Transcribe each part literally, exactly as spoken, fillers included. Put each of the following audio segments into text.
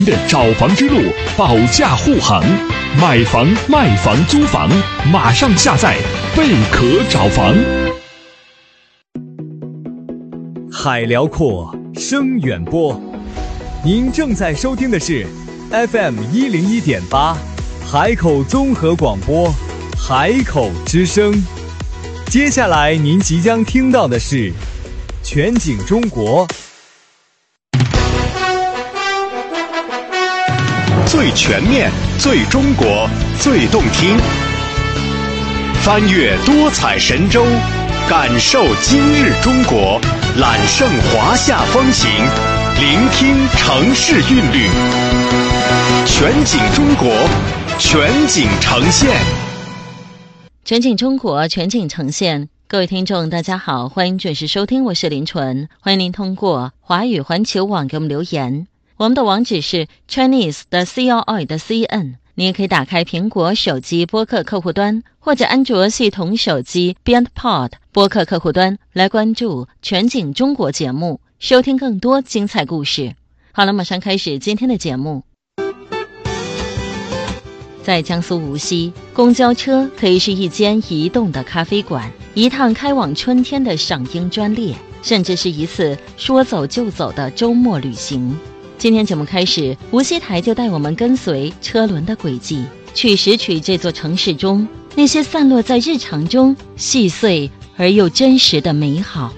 的找房之路，保驾护航，买房、卖房、租房，马上下载贝壳找房。 海辽阔，声远播，您正在收听的是 F M 一零一点八，海口综合广播，海口之声。接下来您即将听到的是全景中国。 最全面，最中国，最动听。翻越多彩神州，感受今日中国，揽胜华夏风情，聆听城市韵律。全景中国，全景呈现。 全景中国，全景呈现。各位听众大家好，欢迎准时收听，我是林纯，欢迎您通过华语环球网给我们留言。我们的网址是 Chinese 的 C L I 的 C N， 你也可以打开苹果手机播客客户端或者安卓系统手机 BeyondPod 播客客户端来关注全景中国节目，收听更多精彩故事。好了，马上开始今天的节目。在江苏无锡，公交车可以是一间移动的咖啡馆，一趟开往春天的赏樱专列，甚至是一次说走就走的周末旅行。今天节目开始，无锡台就带我们跟随车轮的轨迹，去拾取这座城市中那些散落在日常中细碎而又真实的美好。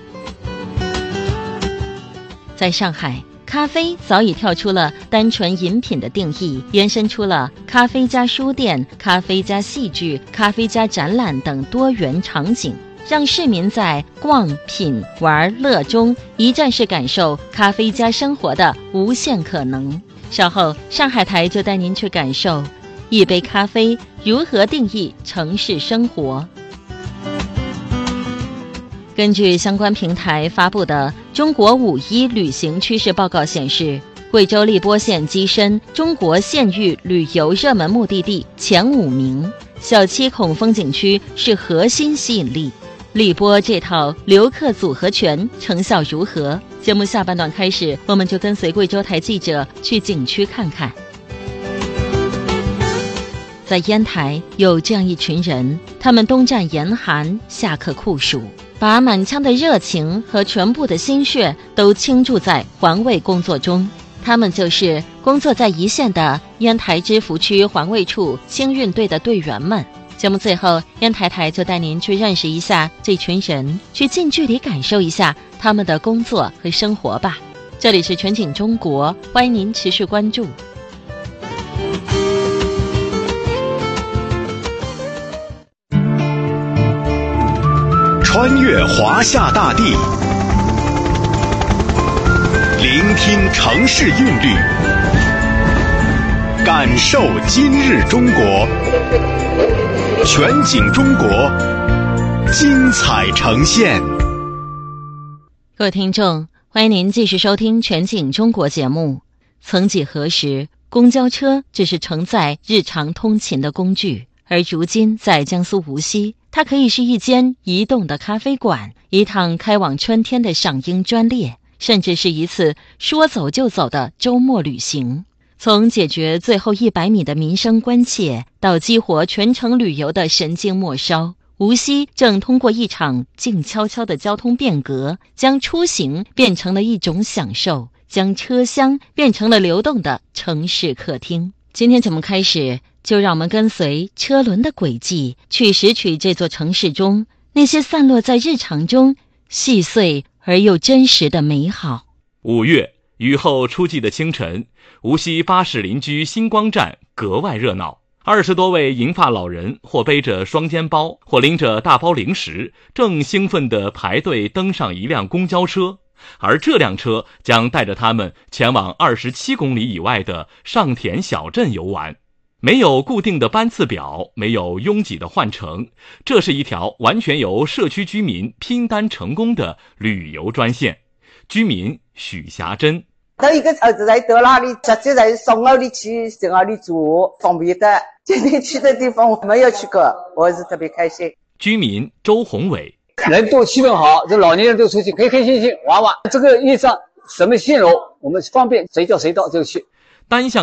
在上海，咖啡早已跳出了单纯饮品的定义，延伸出了咖啡加书店、咖啡加戏剧、咖啡加展览等多元场景，让市民在逛、品、玩、乐中一站式感受咖啡加生活的无限可能。稍后，上海台就带您去感受一杯咖啡如何定义城市生活。根据相关平台发布的中国五一旅行趋势报告显示，贵州荔波县跻身中国县域旅游热门目的地前五名，小七孔风景区是核心吸引力。荔波这套游客组合拳成效如何？节目下半段开始，我们就跟随贵州台记者去景区看看。在烟台有这样一群人，他们冬战严寒，夏克酷暑，把满腔的热情和全部的心血都倾注在环卫工作中。他们就是工作在一线的烟台芝罘区环卫处清运队的队员们。节目最后，烟台台就带您去认识一下这群人，去近距离感受一下他们的工作和生活吧。这里是全景中国，欢迎您持续关注。 穿越华夏大地，聆听城市韵律，感受今日中国。全景中国，精彩呈现。 各位听众，欢迎您继续收听全景中国节目。曾几何时，公交车只是承载日常通勤的工具，而如今在江苏无锡，它可以是一间移动的咖啡馆，一趟开往春天的赏樱专列，甚至是一次说走就走的周末旅行。从解决最后一百米的民生关切，到激活全程旅游的神经末梢，无锡正通过一场静悄悄的交通变革，将出行变成了一种享受，将车厢变成了流动的城市客厅。今天节目开始，就让我们跟随车轮的轨迹，去拾取这座城市中那些散落在日常中细碎而又真实的美好。 五月雨后初霁的清晨，无锡巴士邻居星光站格外热闹。二十多位银发老人，或背着双肩包，或拎着大包零食，正兴奋地排队登上一辆公交车。而这辆车将带着他们前往二十七公里以外的上田小镇游玩。没有固定的班次表，没有拥挤的换乘，这是一条完全由社区居民拼单成功的旅游专线。居民许霞珍， 他一个儿子在到哪里，直接在送哪里去，在哪里住，方便的。今天去的地方我没有去过，我是特别开心。 居民周宏伟， 人多气氛好，这老年人都出去开开心心玩玩。这个遇上什么线路，我们方便谁叫谁到就去。 单向